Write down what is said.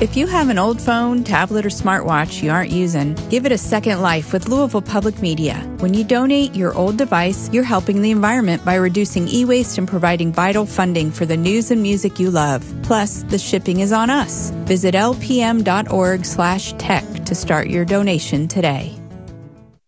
If you have an old phone, tablet, or smartwatch you aren't using, give it a second life with Louisville Public Media. When you donate your old device, you're helping the environment by reducing e-waste and providing vital funding for the news and music you love. Plus, the shipping is on us. Visit lpm.org/tech to start your donation today.